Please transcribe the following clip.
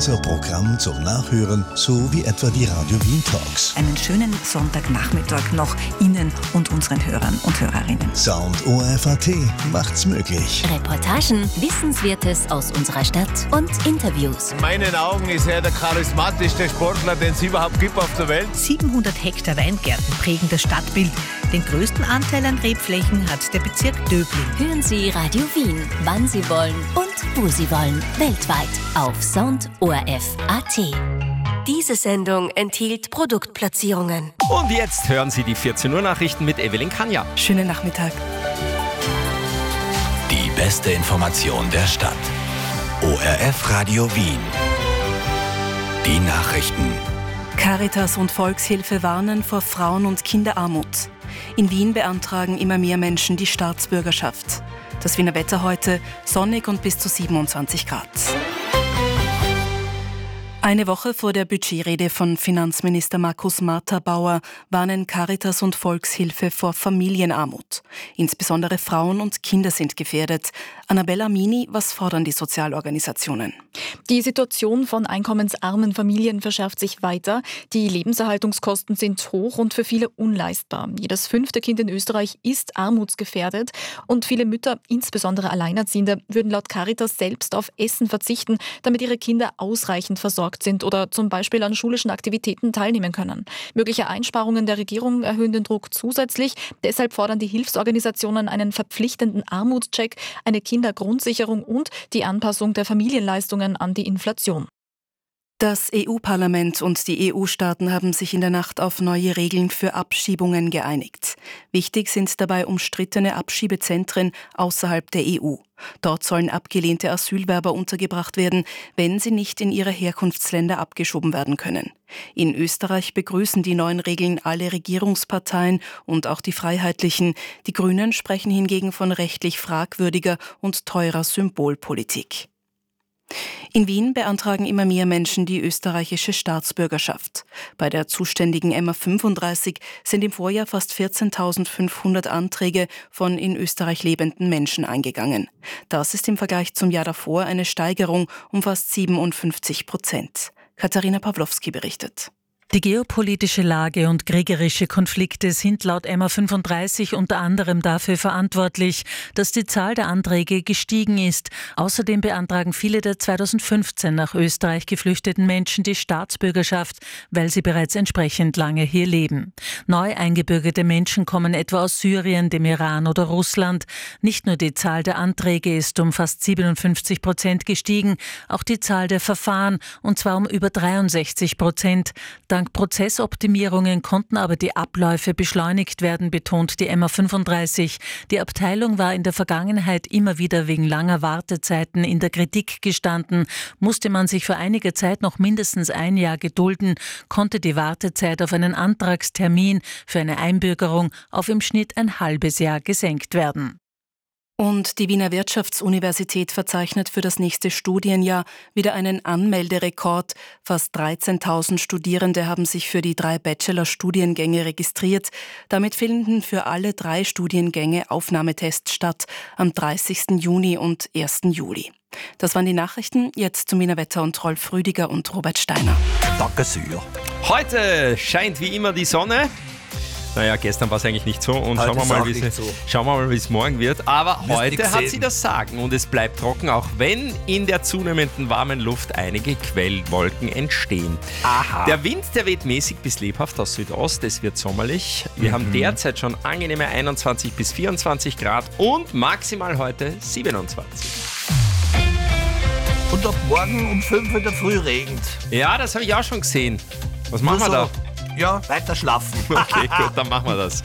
unser Programm zum Nachhören, so wie etwa die Radio Wien Talks. Einen schönen Sonntagnachmittag noch Ihnen und unseren Hörern und Hörerinnen. Sound ORF.at macht's möglich. Reportagen, Wissenswertes aus unserer Stadt und Interviews. In meinen Augen ist er der charismatischste Sportler, den es überhaupt gibt auf der Welt. 700 Hektar Weingärten prägen das Stadtbild. Den größten Anteil an Rebflächen hat der Bezirk Döbling. Hören Sie Radio Wien, wann Sie wollen und wo Sie wollen. Weltweit auf Sound ORF.at. Diese Sendung enthielt Produktplatzierungen. Und jetzt hören Sie die 14 Uhr Nachrichten mit Evelyn Kanja. Schönen Nachmittag. Die beste Information der Stadt. ORF Radio Wien. Die Nachrichten. Caritas und Volkshilfe warnen vor Frauen- und Kinderarmut. In Wien beantragen immer mehr Menschen die Staatsbürgerschaft. Das Wiener Wetter heute sonnig und bis zu 27 Grad. Eine Woche vor der Budgetrede von Finanzminister Markus Martha-Bauer warnen Caritas und Volkshilfe vor Familienarmut. Insbesondere Frauen und Kinder sind gefährdet. Annabella Mini, was fordern die Sozialorganisationen? Die Situation von einkommensarmen Familien verschärft sich weiter. Die Lebenserhaltungskosten sind hoch und für viele unleistbar. Jedes 5. Kind in Österreich ist armutsgefährdet und viele Mütter, insbesondere Alleinerziehende, würden laut Caritas selbst auf Essen verzichten, damit ihre Kinder ausreichend versorgt sind oder zum Beispiel an schulischen Aktivitäten teilnehmen können. Mögliche Einsparungen der Regierung erhöhen den Druck zusätzlich. Deshalb fordern die Hilfsorganisationen einen verpflichtenden Armutscheck, eine Kindergrundsicherung und die Anpassung der Familienleistungen an die Inflation. Das EU-Parlament und die EU-Staaten haben sich in der Nacht auf neue Regeln für Abschiebungen geeinigt. Wichtig sind dabei umstrittene Abschiebezentren außerhalb der EU. Dort sollen abgelehnte Asylwerber untergebracht werden, wenn sie nicht in ihre Herkunftsländer abgeschoben werden können. In Österreich begrüßen die neuen Regeln alle Regierungsparteien und auch die Freiheitlichen. Die Grünen sprechen hingegen von rechtlich fragwürdiger und teurer Symbolpolitik. In Wien beantragen immer mehr Menschen die österreichische Staatsbürgerschaft. Bei der zuständigen MA 35 sind im Vorjahr fast 14.500 Anträge von in Österreich lebenden Menschen eingegangen. Das ist im Vergleich zum Jahr davor eine Steigerung um fast 57%. Katharina Pawlowski berichtet. Die geopolitische Lage und kriegerische Konflikte sind laut MA 35 unter anderem dafür verantwortlich, dass die Zahl der Anträge gestiegen ist. Außerdem beantragen viele der 2015 nach Österreich geflüchteten Menschen die Staatsbürgerschaft, weil sie bereits entsprechend lange hier leben. Neu eingebürgerte Menschen kommen etwa aus Syrien, dem Iran oder Russland. Nicht nur die Zahl der Anträge ist um fast 57% gestiegen, auch die Zahl der Verfahren, und zwar um über 63%. Dank Prozessoptimierungen konnten aber die Abläufe beschleunigt werden, betont die MA 35. Die Abteilung war in der Vergangenheit immer wieder wegen langer Wartezeiten in der Kritik gestanden. Musste man sich für einige Zeit noch mindestens ein Jahr gedulden, konnte die Wartezeit auf einen Antragstermin für eine Einbürgerung auf im Schnitt ein halbes Jahr gesenkt werden. Und die Wiener Wirtschaftsuniversität verzeichnet für das nächste Studienjahr wieder einen Anmelderekord. Fast 13.000 Studierende haben sich für die 3 Bachelor-Studiengänge registriert. Damit finden für alle 3 Studiengänge Aufnahmetests statt, am 30. Juni und 1. Juli. Das waren die Nachrichten. Jetzt zum Wiener Wetter und Rolf Rüdiger und Robert Steiner. Danke sehr. Heute scheint wie immer die Sonne. Naja, gestern war es eigentlich nicht so und schauen wir mal, wie es morgen wird. Aber heute hat sie das Sagen und es bleibt trocken, auch wenn in der zunehmenden warmen Luft einige Quellwolken entstehen. Aha. Der Wind, der weht mäßig bis lebhaft aus Südost, es wird sommerlich. Wir haben derzeit schon angenehme 21 bis 24 Grad und maximal heute 27. Und ab morgen um 5 in der Früh regnet. Ja, das habe ich auch schon gesehen. Was machen wir da? Ja, weiter schlafen. Okay, gut, dann machen wir das.